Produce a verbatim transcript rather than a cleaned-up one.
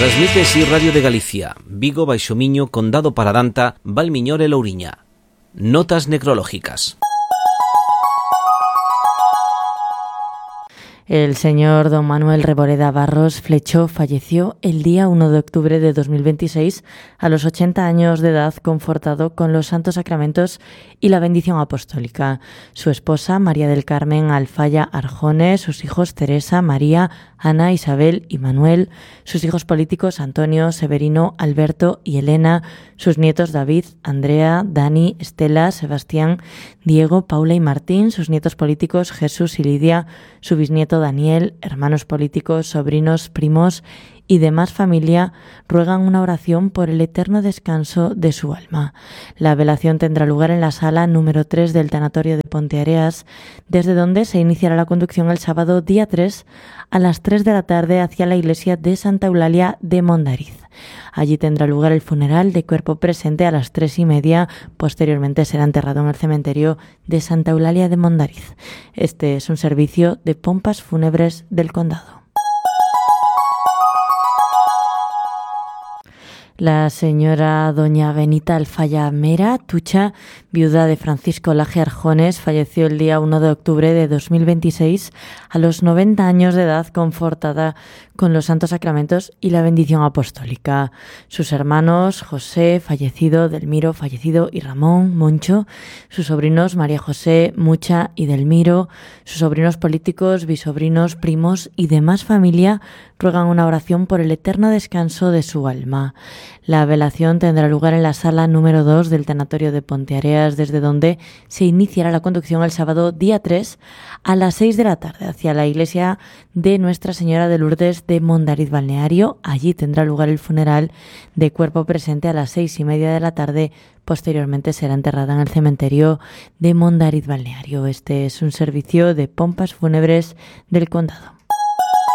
Transmite Si Radio de Galicia, Vigo, Baixo Miño, Condado Paradanta, Valmiñor e Louriña. Notas necrológicas. El señor don Manuel Reboreda Barros Flechó falleció el día uno de octubre de dos mil veintiséis a los ochenta años de edad, confortado con los santos sacramentos y la bendición apostólica. Su esposa, María del Carmen Alfaya Arjones, sus hijos Teresa, María, Ana, Isabel y Manuel, sus hijos políticos Antonio, Severino, Alberto y Elena, sus nietos David, Andrea, Dani, Estela, Sebastián, Diego, Paula y Martín, sus nietos políticos Jesús y Lidia, su bisnieto Daniel, hermanos políticos, sobrinos, primos y demás familia ruegan una oración por el eterno descanso de su alma. La velación tendrá lugar en la sala número tres del tanatorio de Ponteareas, desde donde se iniciará la conducción el sábado día tres a las tres de la tarde hacia la iglesia de Santa Eulalia de Mondariz. Allí tendrá lugar el funeral de cuerpo presente a las tres y media. Posteriormente será enterrado en el cementerio de Santa Eulalia de Mondariz. Este es un servicio de pompas fúnebres del condado. La señora doña Benita Alfaya Mera Tucha, viuda de Francisco Laje Arjones, falleció el día uno de octubre de dos mil veintiséis a los noventa años de edad, confortada con los santos sacramentos y la bendición apostólica. Sus hermanos José, fallecido, Delmiro, fallecido, y Ramón, Moncho, sus sobrinos María José, Mucha y Delmiro, sus sobrinos políticos, bisobrinos, primos y demás familia ruegan una oración por el eterno descanso de su alma. La velación tendrá lugar en la sala número dos del tanatorio de Ponteareas, desde donde se iniciará la conducción el sábado día tres a las seis de la tarde hacia la iglesia de Nuestra Señora de Lourdes de Mondariz Balneario. Allí tendrá lugar el funeral de cuerpo presente a las seis y media de la tarde. Posteriormente será enterrada en el cementerio de Mondariz Balneario. Este es un servicio de pompas fúnebres del condado.